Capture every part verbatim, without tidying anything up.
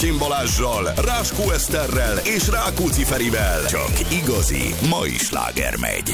Kim Balázssal, Ráskó Eszterrel és Rákóczi Ferivel. Csak igazi mai sláger megy.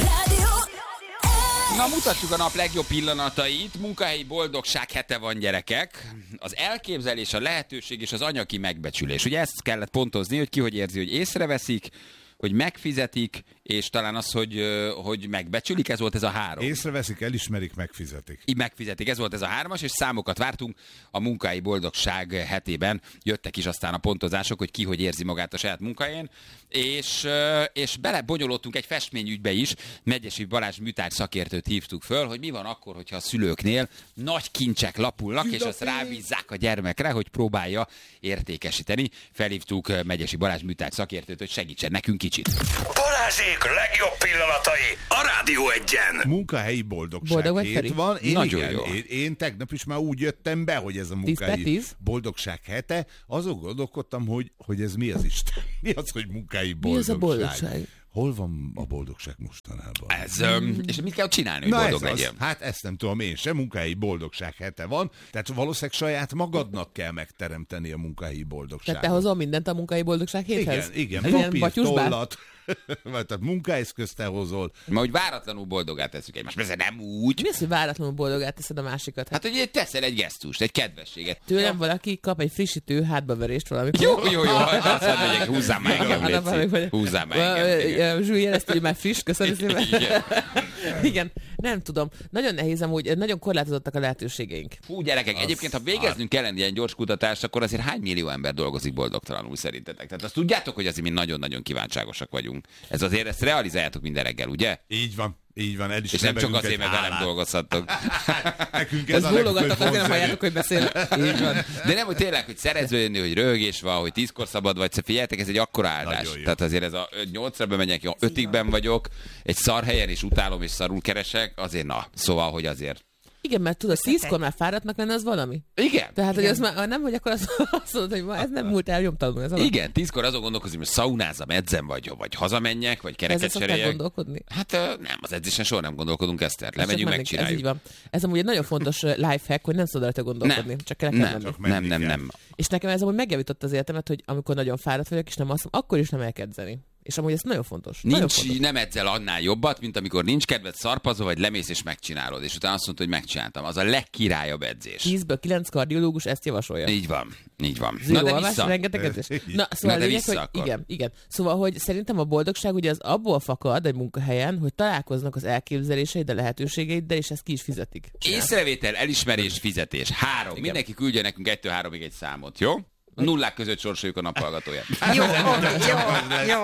Na, mutassuk a nap legjobb pillanatait. Munkahelyi boldogság hete van, gyerekek. Az elképzelés, a lehetőség és az anyagi megbecsülés. Ugye ezt kellett pontozni, hogy ki hogy érzi, hogy észreveszik, hogy megfizetik, és talán az, hogy, hogy megbecsülik, ez volt ez a három. Észreveszik, elismerik, megfizetik. Így megfizetik, ez volt ez a hármas, és számokat vártunk a munkahelyi boldogság hetében. Jöttek is aztán a pontozások, hogy ki hogy érzi magát a saját munkahelyén, és, és belebonyolódtunk egy festményügybe is. Megyesi Balázs műtárgy szakértőt hívtuk föl, hogy mi van akkor, hogyha a szülőknél nagy kincsek lapulnak, és azt rábízzák a gyermekre, hogy próbálja értékesíteni. Felhívtuk Megyesi Balázs műtárgy szakértőt, hogy segítsen nekünk kicsit. Balázsék legjobb pillanatai a Rádió Egyen. Munkahelyi boldogság Boldog hét vagy, van. Én, Nagyon igen, jó. Én, én tegnap is már úgy jöttem be, hogy ez a tíz per munkahelyi tíz? boldogság hete. Azon gondolkodtam, hogy, hogy ez mi az Isten? Mi az, hogy munkahelyi Mi boldogság? az a boldogság? Hol van a boldogság mostanában? Ez, um, és mit kell csinálni, hogy Na boldog ez az. legyen? Hát ezt nem tudom én sem, munkahelyi boldogság hete van, tehát valószínűleg saját magadnak kell megteremteni a munkahelyi boldogságot. Tehát te hozol mindent a munkai boldogság héthez? Igen, igen, Ilyen papír, batyusbát? tollat, vagy tehát munkaeszközt te hozol. Ma, hogy váratlanul boldogát teszük egymást. Persze nem úgy. Mi az, hogy váratlanul boldogát teszed a másikat? Hát Hát, hogy teszel egy gesztust, egy kedvességet. tőlem valaki kap egy frissítő hátbaverést valamikor. Jó, jó, jó, azt mondja, hogy húzzál már engem, Annak valamikor, légy hogy- húzzál már engem. igen. Zsúly jelezte, hogy már friss, köszönöm szépen. Igen. Igen, nem tudom. Nagyon nehéz amúgy, nagyon korlátozottak a lehetőségeink. Fú, gyerekek, egyébként, ha végeznünk kellene ilyen gyors kutatást, akkor azért hány millió ember dolgozik boldogtalanul szerintetek? Tehát azt tudjátok, hogy azért mi nagyon-nagyon kíváncságosak vagyunk. Ez azért, ezt realizáljátok minden reggel, ugye? Így van, így van. El is És nem csak nevelünk azért, egy mert velem állát. dolgozhattok. Nekünk ez Ez a bólogattak, legfőbb azért nem halljátok, hogy beszél. Így van. De nem, hogy tényleg, hogy szerezve jönni, hogy röhögés van, hogy tízkor szabad vagy, figyeljetek, ez egy akkora áldás. Nagyon jó. Tehát azért ez a nyolcra bemegyek, jó, ötigben vagyok, egy szar helyen is utálom és szarul keresek, azért na. Szóval, hogy azért. Igen, mert tudod, tízkor már fáradtnak lenne, az valami. Igen. Tehát, hogy az már nem, hogy akkor azt azt mondod, hogy ma ez nem múlt el nyomtalanul. Ez alap. Igen, tízkor azon gondolkozom, hogy szaunázzam, edzem, vagy, vagy hazamenjek, vagy Ezzel kereket szoktál cseréljek. gondolkodni? Hát ö, nem, az edzésen soha nem gondolkodunk, Eszter. Csak Lemegyünk, mennénk, ez így megcsináljuk. van. Ez amúgy egy nagyon fontos uh, lifehack, hogy nem szabad rajta gondolkodni. Nem, Csak kell kell nem, menni. Csak nem, menni nem, kell. nem. És nekem ez amúgy megjavította az életemet, hogy amikor nagyon fáradt vagyok, és nem azt mondom, akkor is nem elkezdeni. És amúgy ez nagyon fontos. Nagyon Nincs, fontos. nem edzel annál jobbat, mint amikor nincs kedved, szarpazol, vagy lemész és megcsinálod. És utána azt mondta, hogy megcsináltam. Az a legkirályabb edzés. tízből kilenc kardiológus ezt javasolja. Így van, így van. Zero Na de alvás, vissza. rengeteg edzés. Na, szóval Na, a de lényeg, vissza hogy akkor. igen, igen. Szóval, hogy szerintem a boldogság ugye az abból fakad egy munkahelyen, hogy találkoznak az elképzeléseiddel, a lehetőségeiddel, és ezt ki is fizetik. Észrevétel, elismerés, fizetés. Három. Igen. Mindenki küldje nekünk egytől háromig egy számot, jó? Nullák között sorsoljuk a naphallgatóját. Jó, jó, jó.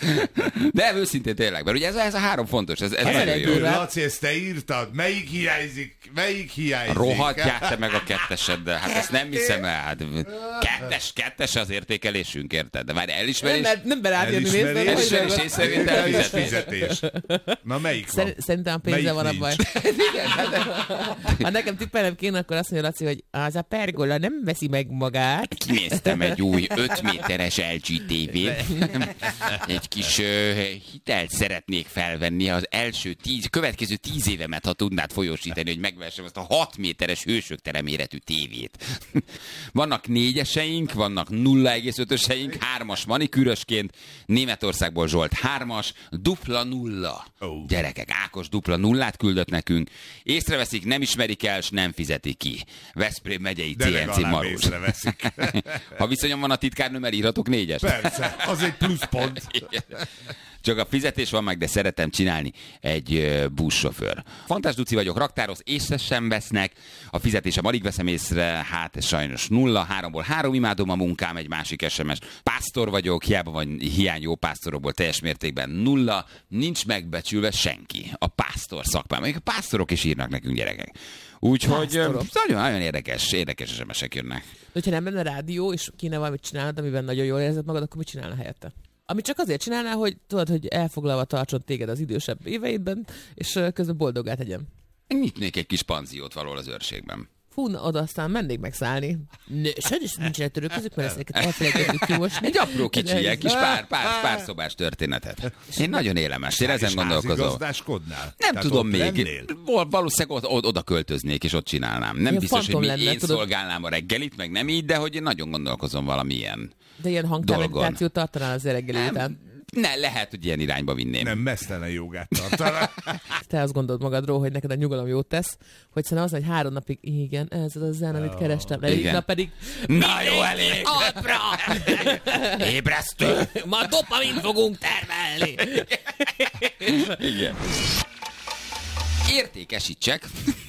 De őszintén tényleg, mert ugye ez, ez a három fontos, ez, ez Ez nagyon elég jó. durva. Laci, ezt te írtad? Melyik hiányzik? Melyik hiányzik? Rohadjál te meg a ketteseddel, hát ezt nem hiszem el. Hát kettes, kettes az értékelésünk, érted? De várj, Nem, elismerés, mert nem berábjani Elismerés, nézve. elismerés, hogy- észrevétel, és fizetés. fizetés. Na melyik van? Szer- Szerintem a pénzzel Melyik van a baj. nincs? Ha nekem tippelnem kéne, akkor azt mondja Laci, hogy az a pergola nem veszi meg magát. Kinéztem egy új öt méteres el gé té vét. Egy kis uh, hitelt szeretnék felvenni az első tíz, következő tíz évemet, ha tudnád folyósítani, hogy megvessem azt a hat méteres hősöktelen méretű tévét. Vannak négyeseink, vannak nulla egész ötöseink, hármas manikűrösként, Németországból Zsolt hármas, dupla nulla. Ó. Gyerekek, Ákos dupla nullát küldött nekünk. Észreveszik, nem ismerik el, és nem fizetik ki. Veszprém megyei De cé en cé legalább Marós. észreveszik. Ha viszonyom van a titkárnőmmel, írhatok négyes. Persze, az egy pluszpont. Csak a fizetés van meg, de szeretem csinálni egy uh, buszsofőr. Fantás Duci vagyok, raktároz, észre sem vesznek. A fizetésem alig veszem észre, hát ez sajnos nulla. Háromból három, imádom a munkám, egy másik es em es. Pásztor vagyok, hiába van hiány jó pásztorokból, teljes mértékben nulla. Nincs megbecsülve senki a pásztor szakmában. Még a pásztorok is írnak nekünk, gyerekek. Úgyhogy uh, nagyon, nagyon érdekes, érdekes es em esek jönnek. Hogyha nem lenne rádió, és kéne valamit csinálnod, amiben nagyon jól érzed magad, akkor mit csinálna helyette? Amit csak azért csinálnál, hogy tudod, hogy elfoglalva tartson téged az idősebb éveidben, és ö, közben boldoggá tegyen. Nyitnék egy kis panziót valahol az őrségben. Fú, na, oda aztán mennék megszállni. Nö, sajnos nincsenek törőközük, mert ezeket elfelejtettük kimosni. Egy apró kicsi, ilyen kis pár, pár, pár szobás történetet. Én nagyon élem ezt, én ezen gondolkozom. Gazdáskodnál? Nem Tehát tudom ott még. lennél? Val- Valószínűleg oda, oda költöznék, és ott csinálnám. Nem Ilyen biztos, hogy mi, fantom lenne, én tudod. szolgálnám a reggelit, meg nem így, de hogy én nagyon gondolkozom valamilyen. De ilyen hangtelevitációt tartanál az reggeli után. Ne, lehet, hogy ilyen irányba vinném. Nem, mesztelen jogát tartanak. Te azt gondolod magadról, hogy neked a nyugalom jót tesz, hogy szerintem az, hogy három napig, igen, ez az a zen, amit kerestem, negyedik Igen. nap pedig Na jó, elég! Alpra! Ébresztő! Ma dopamint fogunk termelni! Igen. Értékesítsek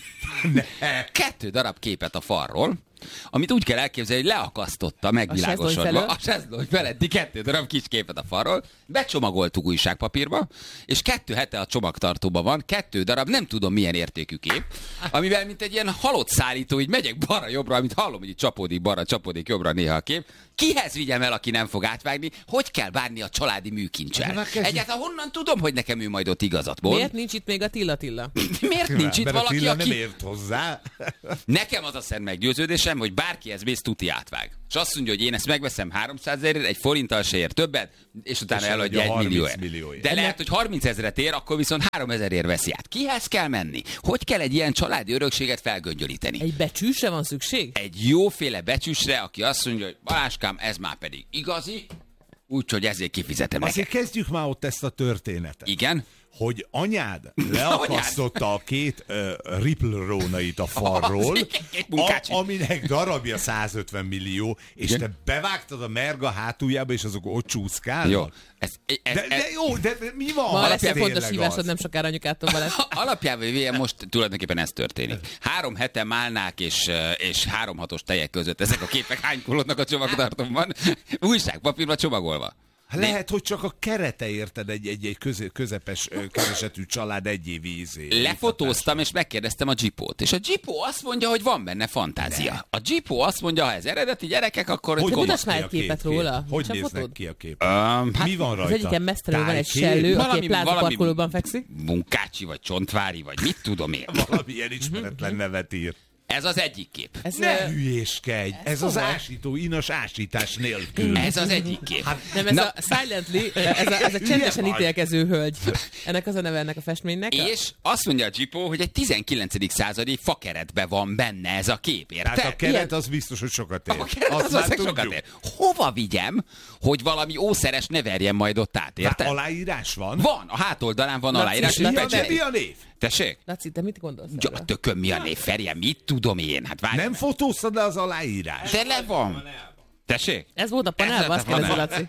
kettő darab képet a falról, amit úgy kell elképzelni, hogy leakasztotta megvilágosodva a sezlony feletti kettő darab kis képet a falról, becsomagoltuk újságpapírba, és kettő hete a csomagtartóban van, kettő darab nem tudom milyen értékű kép, amivel mint egy ilyen halott szállító, így megyek balra-jobbra, amit hallom, hogy így csapódik balra, csapódik jobbra néha a kép. Kihez vigyem el, aki nem fog átvágni? Hogy kell bánni a családi műkincsel? Egyáltalán honnan tudom, hogy nekem ő majd ott igazat mond? Miért nincs itt még a Tilla Tilla? Miért nincs itt Mert a valaki, Tilla nem aki... ért hozzá. Nekem az a szent meggyőződésem, hogy bárki ez mész, tuti átvág. És azt mondja, hogy én ezt megveszem háromszázezerért, egy forinttal se ér többet, és utána És eladja egy harminc millióért. millióért. De lehet, hogy harminc ezret ér, akkor viszont háromezerért veszi át. Kihez kell menni? Hogy kell egy ilyen családi örökséget felgöngyölíteni? Egy becsűsre van szükség? Egy jóféle becsüsre, aki azt mondja, hogy Baláskám, ez már pedig igazi, úgyhogy ezért kifizetem neked. Azért kezdjük már ott ezt a történetet. Igen? Hogy anyád leakasztotta a két uh, Ripple rónait a falról, Két munkácsi. a, aminek darabja százötven millió, és Igen. te bevágtad a merga hátuljába, és azok ott csúszkálnak. Jó. Ez, ez, De, de jó, de mi van? Ma Ha lesz egy tényleg fontos hívásod, az? nem sokára anyukától Balázs. Alapjában véve most tulajdonképpen ez történik. Három hete málnák és, és három hatos tejek között ezek a képek hánykolódnak a csomagtartóban, újságpapírba csomagolva. Lehet, hogy csak a kerete érted egy, egy, egy köze, közepes ö, keresetű család egy év ízé. Lefotóztam, és megkérdeztem a Jeepót. És a Jeepó azt mondja, hogy van benne fantázia. A Jeepó azt mondja, ha ez eredeti gyerekek, akkor... Hogy De komoly. mutass már egy képet róla. Hogy Csak néznek fotód? ki a kép? Um, hát Mi van Az rajta? egyiken mesztelenül van egy Tájkép? sellő, aki Valami- egy plázaparkolóban fekszik. Munkácsi, vagy csontvári, vagy mit tudom én. Valamilyen ismeretlen nevet ír. Ez az egyik kép. Ez, Ne ö, hülyéskedj! Ez az komoly. ásító, inas ásítás nélkül. Ez az egyik kép. nem, ez Na, a Silently, ez a, ez a csendesen vagy. ítélkező hölgy. Ennek az a neve ennek a festménynek. és azt mondja a Jeepó, hogy egy tizenkilencedik századi fakeretben van benne ez a kép, érted? Tehát a keret Ilyen- az biztos, hogy sokat ér. A keret az Azt már valószínűleg sokat tudjuk. ér. Hova vigyem, hogy valami ószeres ne verjen majd ott át, Hát érted? aláírás van? Van, a hátoldalán van aláírás, Mi hogy a, de pecsét. mi a név? Tessék? Laci, te mit gondolsz Ja, erről? tököm, mi a név, Ferje, mit tudom én? Hát várj. Nem fotóztad le az aláírás? De le van. Tessék? Ez volt a Ez panelban, lett azt a kérdezi panel. Laci.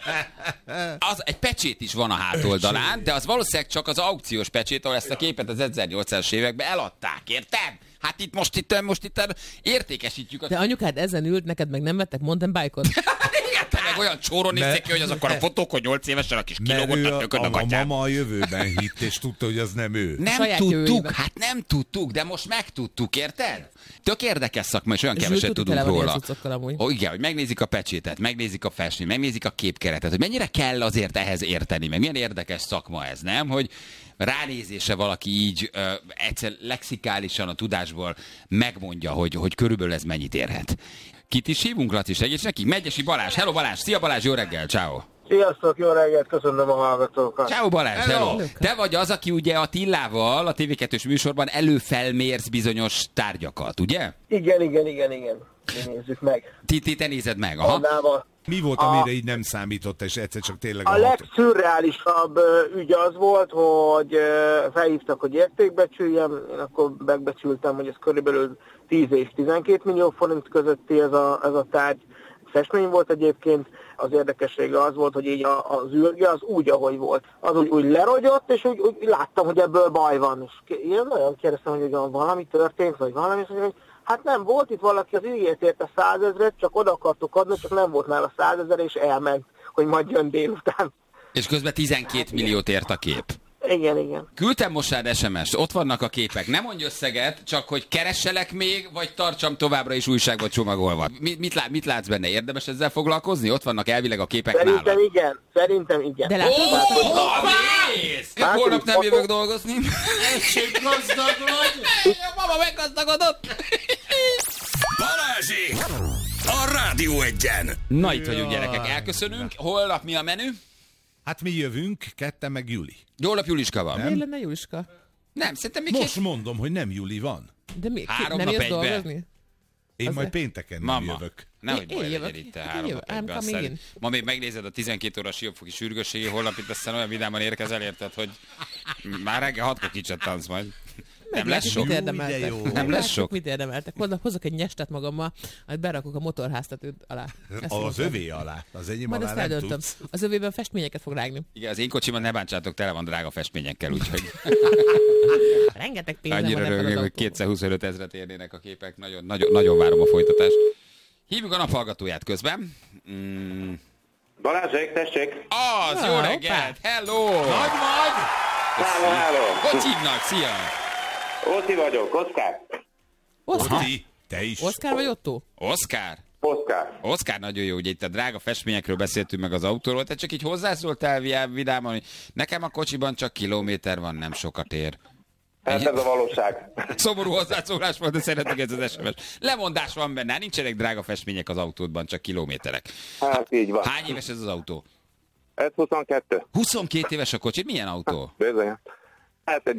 Az, egy pecsét is van a hátoldalán, de az valószínűleg csak az aukciós pecsét, ahol ezt a képet az ezernyolcszázas években eladták, érted? Hát itt most itt, most itt értékesítjük a... De anyukád ezen ült, neked meg nem vettek mountain bike-ot? Igen, te meg olyan csóron nézték ki, hogy azok a fotók, hogy nyolc évesen a kis Mert kilógott ő a a, tököd a, a a gatyám. mama a jövőben hitt, és tudta, hogy az nem ő. Nem saját tudtuk, jövőjében. hát nem tudtuk, de most megtudtuk, érted? Tök érdekes szakma, és olyan Zsül, keveset tudtuk tudunk tele van ilyen róla. cuccokkal amúgy. Ó, igen, hogy megnézik a pecsétet, megnézik a festményt, megnézik a képkeretet, hogy mennyire kell azért ehhez érteni, meg milyen érdekes szakma ez, nem? Hogy ránézése valaki így ö, egyszer lexikálisan a tudásból megmondja, hogy, hogy körülbelül ez mennyit érhet. Kit is hívunk, Laci, segíts neki? Megyesi Balázs, hello Balázs, szia Balázs, jó reggel, ciao. Sziasztok, jó reggelt, köszönöm a hallgatókat. Ciao Balázs, hello. hello. Te vagy az, aki ugye a Tillával a té vé kettős műsorban előfelmérsz bizonyos tárgyakat, ugye? Igen, igen, igen, igen. Mi nézzük meg. Ti, ti te nézed meg, aha. Annával. Mi volt, A- amire így nem számított, és egyszer csak tényleg A hat- legszürreálisabb ö, ügy az volt, hogy ö, felhívtak, hogy értékbecsüljem, én akkor megbecsültem, hogy ez körülbelül tíz és tizenkét millió forint közötti ez a, ez a tárgy. Festmény volt egyébként, az érdekessége az volt, hogy így a, az űrge az úgy, ahogy volt. Az úgy, úgy lerogyott, és úgy, úgy láttam, hogy ebből baj van. És én nagyon kérdeztem, hogy ugyan valami történt, vagy valami, és mondja, hogy hát nem, volt itt valaki, az ígért érte százezret, csak oda akartuk adni, csak nem volt nála százezer, és elment, hogy majd jön délután. És közben tizenkét milliót ért a kép. Igen, igen. Küldtem most rád es em es-t, ott vannak a képek. Nem mondj összeget, csak hogy keresselek még, vagy tartsam továbbra is újságba csomagolva. Mit, mit, lát, mit látsz benne? Érdemes ezzel foglalkozni? Ott vannak elvileg a képek Szerintem nálad. igen, szerintem igen. De látod, azt, hogy Hova mész? Látom, Holnap nem fotó- jövök dolgozni. gazdag vagy? A mama meggazdagodott. Balázsék! A Rádió Egyen! Na itt vagyunk, gyerekek, elköszönünk. Holnap mi a menü? Hát mi jövünk, ketten meg Juli. Holnap Juliska van. Miért lenne Juliska? Nem, szerintem mi Most két... mondom, hogy nem Juli van. De mi? Ki, Három nem nap jössz egybe. dolgozni? Én Az majd le- pénteken nem Mama. jövök. Nehogy Én- én baj jövök. legyen itt a Én három jövök. nap egyben. I'm coming Aztán in. ma még megnézed a tizenkét óra siófoki sürgősségi, holnap itt aztán olyan vidáman érkezel, érted, hogy már reggel hatkor kicsattansz majd. Nem lesz sok. Mit Jó, érdemeltek? de jó. Nem lesz Meglátjuk, sok. Mit érdemeltek? Hozok, hozok egy nyestet magammal, majd berakok a motorháztetőt alá. Ezt Az mondtam. övé alá. Az enyém Majd alá azt nem eldöntöm. tudsz. Az övében festményeket fog rágni. Igen, az én kocsimat ne bántsátok, tele van drága festményekkel, úgyhogy Rengeteg pénzem van annyira ebben az rögök, hogy autóban. kétszázhuszonöt ezret érnének a képek. Nagyon, nagyon, nagyon várom a folytatást. Hívjuk a naphallgatóját közben. Mm. Balázsék, tessék! Az, Ah, jó hoppá. reggelt! Hello! Nagy vagy! Háló, háló! Hogy hívnak? Szia! Óti vagyok, Oszkár. Oszkár? Ti, te is. Oszkár vagy Otto? Oszkár? Oszkár. Oszkár nagyon jó, ugye itt a drága festményekről beszéltünk meg az autóról, te csak így hozzászóltál vi- vidáman, hogy nekem a kocsiban csak kilométer van, nem sokat ér. Hát ez a valóság. Szomorú hozzászólás volt, de szeretnék ez az es em es. Lemondás van benne, nincsenek drága festmények az autódban, csak kilométerek. Hát így van. Hány éves ez az autó? Ez huszonkettő. huszonkét éves a kocsi, milyen autó? Bizony. Hát egy